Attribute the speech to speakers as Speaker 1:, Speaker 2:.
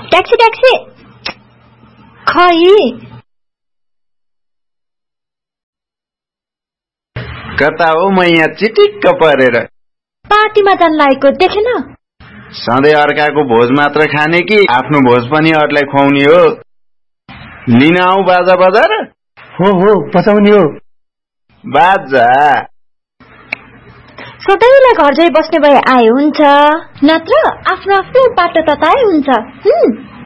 Speaker 1: taxi taxi खै
Speaker 2: कता हो म यहाँ चिटिक्क परेर
Speaker 1: पार्टीमा जान लागेको देखेन
Speaker 2: सधैँ अर्काको भोज मात्र खाने कि आफ्नो भोज पनि अरूलाई खुवाउने हो लिन आऊ बाजा बजार
Speaker 3: हो बचाउने हो
Speaker 2: बाजा
Speaker 1: सधैँलाई घर जाइ बस्ने भए आए हुन्छ नत्र आफ्नो आफ्नो बाटो तताए हुन्छ